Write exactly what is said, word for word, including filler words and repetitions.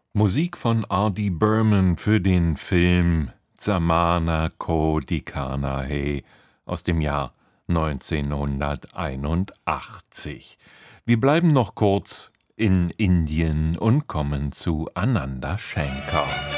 Musik von R D Burman für den Film Zamana Kodikana He aus dem Jahr neunzehnhunderteinundachtzig. Wir bleiben noch kurz in Indien und kommen zu Ananda Shankar.